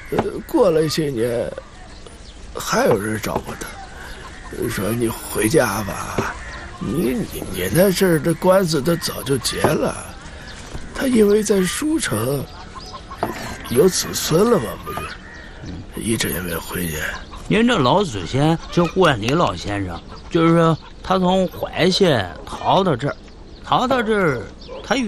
过了些年，还有人找过他，说你回家吧，你那事儿的官司都早就结了。他因为在舒城有子孙了嘛，不是？一直也没回去。 您这老祖先就问李老先生，就是说他从淮县逃到这儿